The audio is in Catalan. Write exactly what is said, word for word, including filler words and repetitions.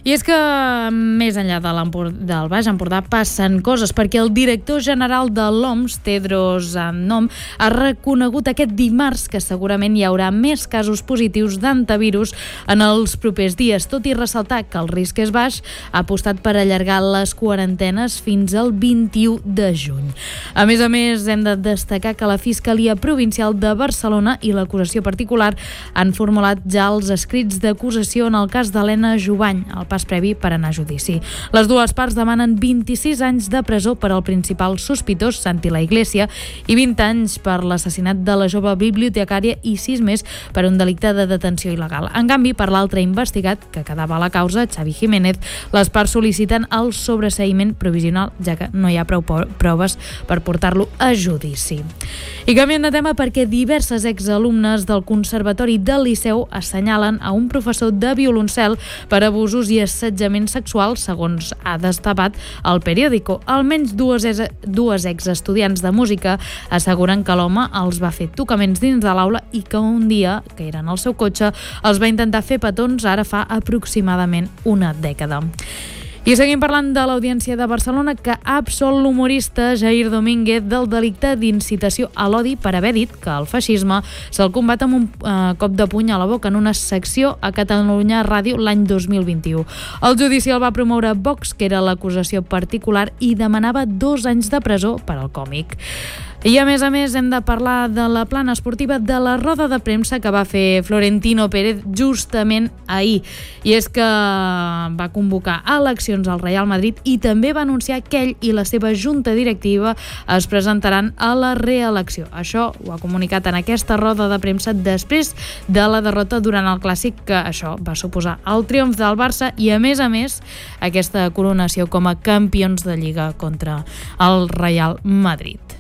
I és que més enllà de del Baix Empordà passen coses, perquè el director general de l'O M S, Tedros Adhanom, ha reconegut aquest dimarts que segurament hi haurà més casos positius d'antivirus en els propers dies, tot i ressaltar que el risc és baix, ha apostat per allargar les quarantenes fins al vint-i-u de juny. A més a més, hem de destacar que la Fiscalia Provincial de Barcelona i l'acusació particular han formulat ja els escrits d'acusació en el cas d'Helena Jubany, el pas previ per anar a judici. Les dues parts demanen vint-i-sis anys de presó per al principal sospitós, Santi La Iglesia, i vint anys per l'assassinat de la jove bibliotecària i sis més per un delicte de detenció il·legal. En canvi, per l'altre investigat, que quedava a la causa, Xavi Jiménez, les parts sol·liciten el sobreseïment provisional, ja que no hi ha prou proves per portar-lo a judici. I canviant de tema perquè diverses exalumnes del Conservatori del Liceu assenyalen a un professor de violoncel per abusos i assetjament sexual, segons ha destapat el periòdico. Almenys dues, dues exestudiants de música asseguren que l'home els va fer tocaments dins de l'aula i que un dia, que eren al seu cotxe, els va intentar fer petons ara fa aproximadament una dècada. I seguim parlant de l'Audiència de Barcelona, que ha absolt l'humorista Jair Domínguez del delicte d'incitació a l'odi per haver dit que el feixisme se'l combat amb un eh, cop de puny a la boca en una secció a Catalunya Ràdio l'any dos mil vint-i-u. El judici el va promoure Vox, que era l'acusació particular, i demanava dos anys de presó per al còmic. I a més a més hem de parlar de la plana esportiva de la roda de premsa que va fer Florentino Pérez justament ahir. I és que va convocar eleccions al Real Madrid i també va anunciar que ell i la seva junta directiva es presentaran a la reelecció. Això ho ha comunicat en aquesta roda de premsa després de la derrota durant el Clàssic, que això va suposar el triomf del Barça i a més a més aquesta coronació com a campions de Lliga contra el Real Madrid.